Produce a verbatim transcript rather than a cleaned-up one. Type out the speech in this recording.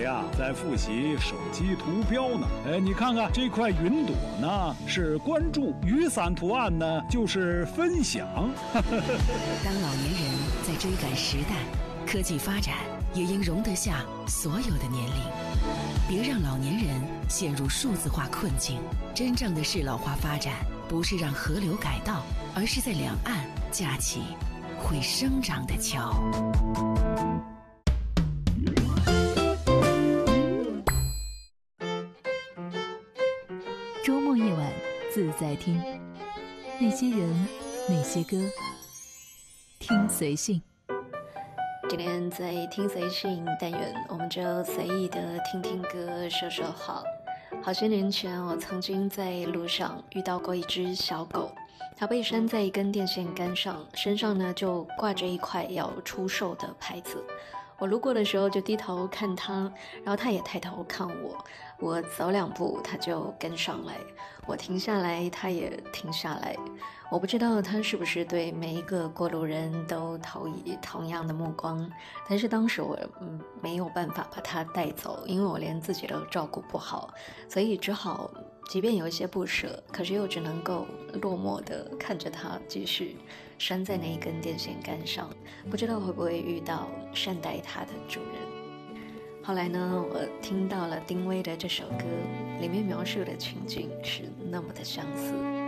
呀在复习手机图标呢。哎，你看看这块云朵呢，是关注；雨伞图案呢，就是分享。 当老年人在追赶时代，科技发展也应容得下所有的年龄。别让老年人陷入数字化困境。真正的适老化发展，不是让河流改道，而是在两岸架起会生长的桥。 周末夜晚自在听，那些人，那些歌，听随性。 今天在听随性单元，我们就随意的听听歌，说说话。好些年前，我曾经在路上遇到过一只小狗，它被拴在一根电线杆上，身上呢就挂着一块要出售的牌子。我路过的时候就低头看它，然后它也抬头看我。我走两步，它就跟上来；我停下来，它也停下来。我不知道它是不是对每一个过路人都投以同样的目光，但是当时我嗯没有办法把它带走，因为我连自己都照顾不好，所以只好即便有一些不舍，可是又只能够落寞地看着它继续拴在那一根电线杆上，不知道会不会遇到善待它的主人。后来呢，我听到了丁薇的这首歌，里面描述的情景是那么的相似。